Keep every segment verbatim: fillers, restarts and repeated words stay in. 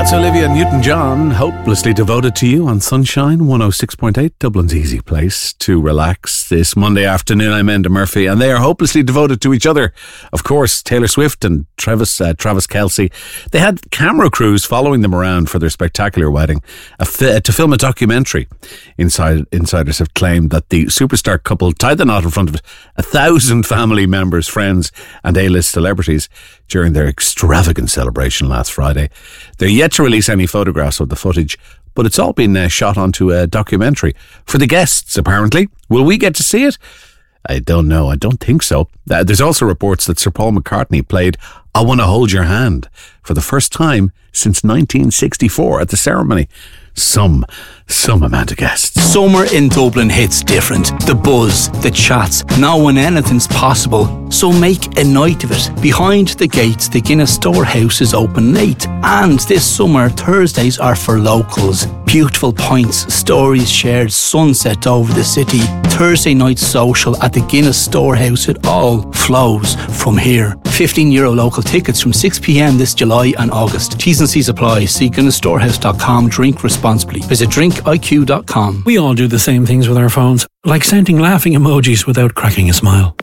That's Olivia Newton-John, hopelessly devoted to you on Sunshine one oh six point eight, Dublin's easy place to relax. This Monday afternoon, I'm Enda Murphy, and they are hopelessly devoted to each other. Of course, Taylor Swift and Travis uh, Travis Kelce. They had camera crews following them around for their spectacular wedding a fi- to film a documentary. Inside, insiders have claimed that the superstar couple tied the knot in front of a thousand family members, friends, and A-list celebrities during their extravagant celebration last Friday. They're yet to release any photographs of the footage, but it's all been uh, shot onto a documentary for the guests, apparently. Will we get to see it? I don't know. I don't think so. Uh, there's also reports that Sir Paul McCartney played I Wanna Hold Your Hand for the first time since nineteen sixty-four at the ceremony. Some, some amount of guests. Summer in Dublin hits different. The buzz, the chats, now when anything's possible. So make a night of it. Behind the gates, the Guinness Storehouse is open late. And this summer, Thursdays are for locals. Beautiful pints, stories shared, sunset over the city. Thursday night social at the Guinness Storehouse. It all flows from here. fifteen euro local tickets from six p.m. this July and August. T's and C's apply. See guinness storehouse dot com. Drink responsibly. Visit drink I Q dot com. We all do the same things with our phones, like sending laughing emojis without cracking a smile.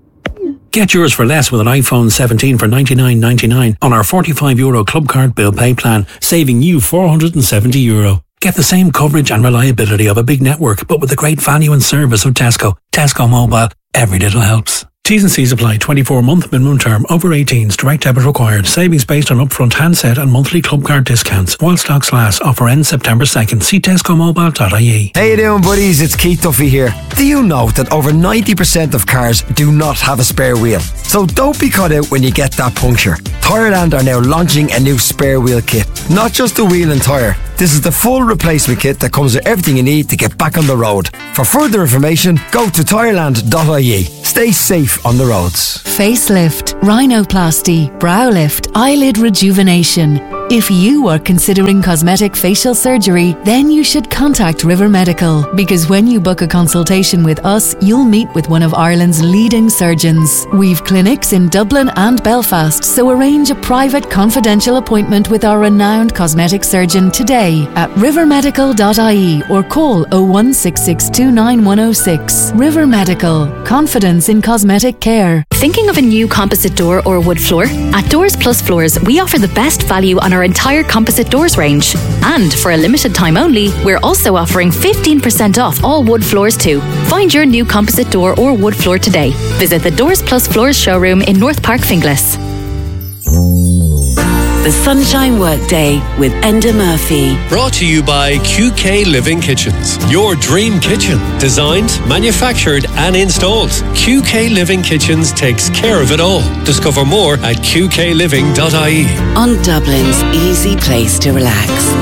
Get yours for less with an iPhone seventeen for ninety-nine ninety-nine on our forty-five euro club card bill pay plan, saving you four hundred seventy euro. Get the same coverage and reliability of a big network, but with the great value and service of Tesco. Tesco Mobile. Every little helps. T's and C's apply. twenty-four month minimum term. Over eighteens. Direct debit required. Savings based on upfront handset and monthly club card discounts. While stocks last. Offer ends September second. See tesco mobile dot I E. How you doing, buddies? It's Keith Duffy here. Do you know that over ninety percent of cars do not have a spare wheel? So don't be caught out when you get that puncture. Tyreland are now launching a new spare wheel kit. Not just a wheel and tyre. This is the full replacement kit that comes with everything you need to get back on the road. For further information, go to tyreland dot I E. Stay safe on the roads. Facelift, rhinoplasty, brow lift, eyelid rejuvenation. If you are considering cosmetic facial surgery, then you should contact River Medical, because when you book a consultation with us, you'll meet with one of Ireland's leading surgeons. We've clinics in Dublin and Belfast, so arrange a private confidential appointment with our renowned cosmetic surgeon today at river medical dot I E or call oh one six six two nine one oh six. River Medical. Confidence in cosmetic care. Thinking of a new composite door or wood floor? At Doors Plus Floors, we offer the best value on our entire composite doors range. And for a limited time only, we're also offering fifteen percent off all wood floors too. Find your new composite door or wood floor today. Visit the Doors Plus Floors showroom in North Park, Finglas. The Sunshine Workday with Enda Murphy. Brought to you by Q K Living Kitchens. Your dream kitchen. Designed, manufactured and installed. Q K Living Kitchens takes care of it all. Discover more at q k living dot I E. On Dublin's easy place to relax.